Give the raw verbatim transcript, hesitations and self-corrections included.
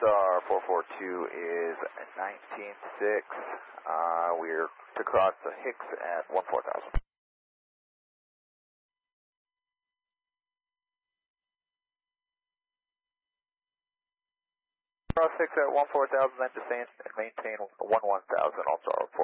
Star four four two is nineteen six. Uh, we're to cross the Hicks at one four thousand. Cross Hicks at one four thousand, then descend and maintain one one thousand, All Star four.